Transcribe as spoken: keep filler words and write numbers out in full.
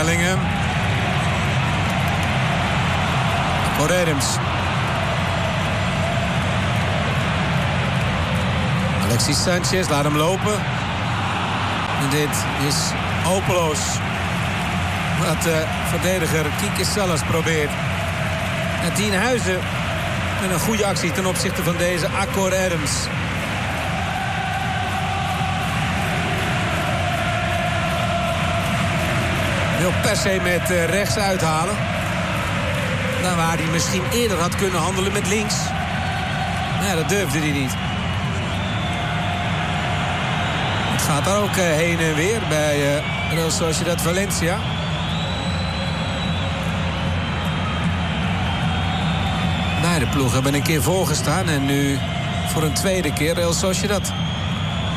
Bellingham. Adams. Alexis Sanchez, laat hem lopen. En dit is hopeloos. Wat de verdediger Quique Salas probeert. En Tienhuizen met een goede actie ten opzichte van deze Akor Adams. Wil per se met uh, rechts uithalen. Dan waar hij misschien eerder had kunnen handelen met links. Maar ja, dat durfde hij niet. Het gaat daar ook uh, heen en weer bij uh, Real Sociedad Valencia. Beide ploegen hebben een keer voorgestaan en nu voor een tweede keer Real Sociedad.